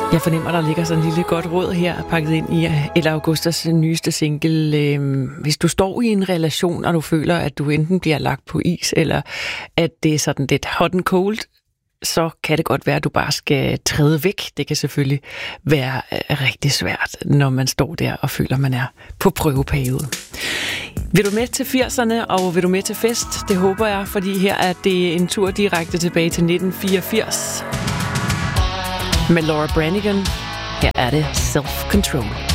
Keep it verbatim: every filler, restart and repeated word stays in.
Jeg fornemmer, der ligger sådan en lille godt råd her, pakket ind i Ella Augustas nyeste single. Hvis du står i en relation, og du føler, at du enten bliver lagt på is, eller at det er sådan lidt hot and cold, så kan det godt være, at du bare skal træde væk. Det kan selvfølgelig være rigtig svært, når man står der og føler, at man er på prøveperiode. Vil du med til firserne, og vil du med til fest? Det håber jeg, fordi her er det en tur direkte tilbage til nitten fireogfirs. Med Laura Branigan. Her er det Self Control.